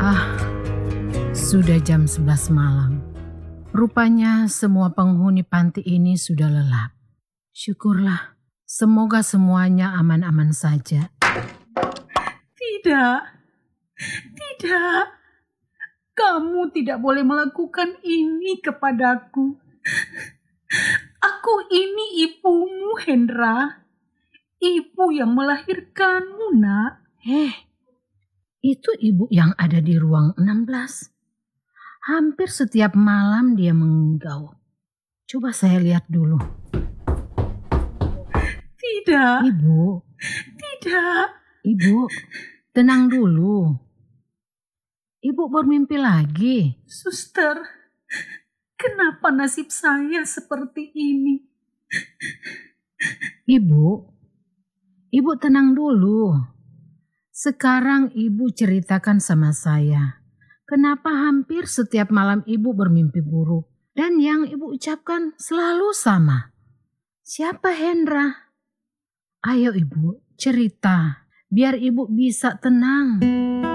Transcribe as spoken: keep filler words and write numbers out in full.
Ah, sudah jam sebelas malam. Rupanya semua penghuni panti ini sudah lelap. Syukurlah, semoga semuanya aman-aman saja. Tidak, tidak. Kamu tidak boleh melakukan ini kepadaku. Aku ini ibumu, Hendra. Ibu yang melahirkanmu, nak. Eh, itu ibu yang ada di ruang enam belas. Hampir setiap malam dia menggau. Coba saya lihat dulu. Tidak. Ibu. Tidak. Ibu, tenang dulu. Ibu bermimpi lagi. Suster, kenapa nasib saya seperti ini? Ibu, Ibu tenang dulu. Sekarang Ibu ceritakan sama saya, kenapa hampir setiap malam Ibu bermimpi buruk dan yang Ibu ucapkan selalu sama. Siapa Hendra? Ayo Ibu, cerita biar Ibu bisa tenang.